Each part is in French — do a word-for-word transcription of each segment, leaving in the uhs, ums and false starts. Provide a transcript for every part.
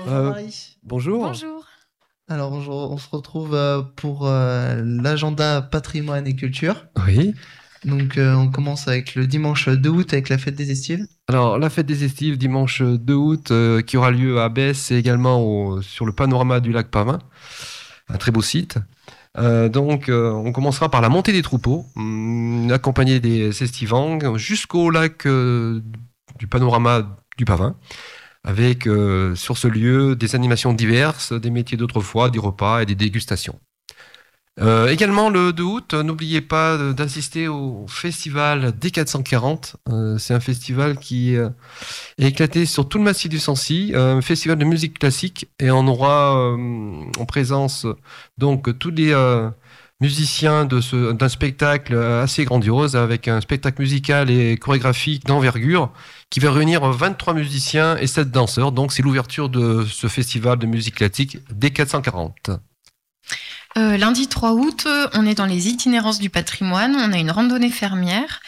Bonjour Euh, Marie. bonjour. Bonjour. Alors bonjour, on se retrouve euh, pour euh, l'agenda patrimoine et culture. Oui. Donc euh, on commence avec le dimanche deux août avec la fête des Estives. Alors, la fête des Estives, dimanche deux août, euh, qui aura lieu à Besse et également au- sur le panorama du lac Pavin. Un très beau site. Euh, donc, euh, on commencera par la montée des troupeaux, hum, accompagné des estivants, jusqu'au lac euh, du panorama du Pavin, avec euh, sur ce lieu des animations diverses, des métiers d'autrefois, des repas et des dégustations. Euh, également le deux août, euh, n'oubliez pas de- d'assister au festival D quatre cent quarante. Euh, c'est un festival qui euh, est éclaté sur tout le massif du Sancy, un festival de musique classique, et on aura euh, en présence donc tous les euh, musiciens de ce, d'un spectacle assez grandiose avec un spectacle musical et chorégraphique d'envergure qui va réunir vingt-trois musiciens et sept danseurs. Donc c'est l'ouverture de ce festival de musique classique D quatre cent quarante. Euh, lundi trois août, on est dans les itinérances du patrimoine. On a une randonnée fermière.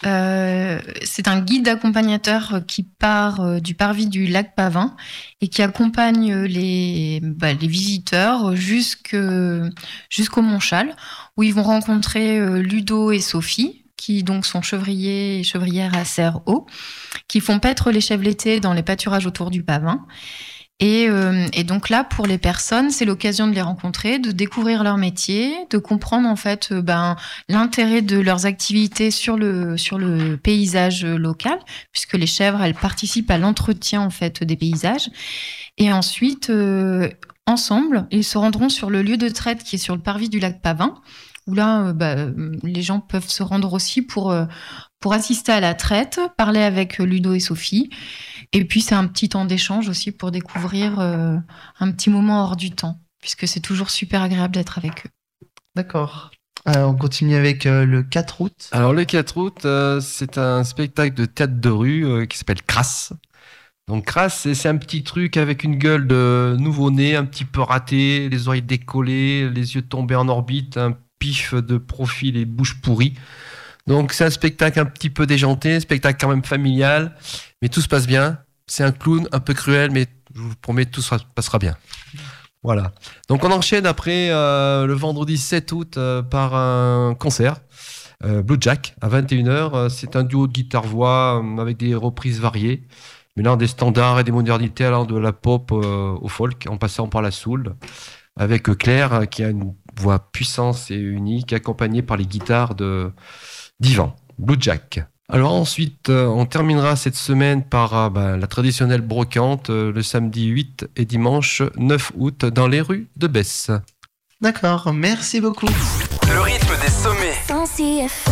Euh, c'est un guide accompagnateur qui part euh, du parvis du lac Pavin et qui accompagne les, bah, les visiteurs jusque, jusqu'au Montchal, où ils vont rencontrer euh, Ludo et Sophie, qui donc sont chevriers et chevrières à Serre-Haut, qui font paître les chèvres l'été dans les pâturages autour du Pavin. Et, euh, et donc là, pour les personnes, c'est l'occasion de les rencontrer, de découvrir leur métier, de comprendre en fait euh, ben, l'intérêt de leurs activités sur le, sur le paysage local, puisque les chèvres, elles participent à l'entretien en fait des paysages. Et ensuite, euh, ensemble, ils se rendront sur le lieu de traite qui est sur le parvis du lac Pavin, où là, euh, bah, les gens peuvent se rendre aussi pour, euh, pour assister à la traite, parler avec Ludo et Sophie. Et puis, c'est un petit temps d'échange aussi pour découvrir euh, un petit moment hors du temps, puisque c'est toujours super agréable d'être avec eux. D'accord. Alors on continue avec euh, le quatre août. Alors le quatre août, euh, c'est un spectacle de théâtre de rue euh, qui s'appelle Crasse. Donc Crasse, c'est, c'est un petit truc avec une gueule de nouveau-né, un petit peu raté, les oreilles décollées, les yeux tombés en orbite, un pif de profil et bouche pourrie. Donc c'est un spectacle un petit peu déjanté, un spectacle quand même familial, mais tout se passe bien. C'est un clown un peu cruel, mais je vous promets, tout se passera bien. Voilà. Donc on enchaîne après euh, le vendredi sept août euh, par un concert, euh, Blue Jack, à vingt et une heures. Euh, c'est un duo de guitare-voix euh, avec des reprises variées, mêlant des standards et des modernités allant de la pop euh, au folk, en passant par la soul, avec Claire euh, qui a une voix puissante et unique, accompagnée par les guitares de d'Ivan, Blue Jack. Alors ensuite, euh, on terminera cette semaine par euh, ben, la traditionnelle brocante, euh, le samedi huit et dimanche neuf août dans les rues de Besse. D'accord, merci beaucoup. Le rythme des sommets. Sancy F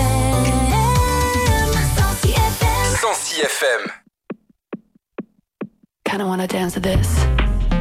M. Sancy F M. Sancy F M. Kinda wanna dance to this.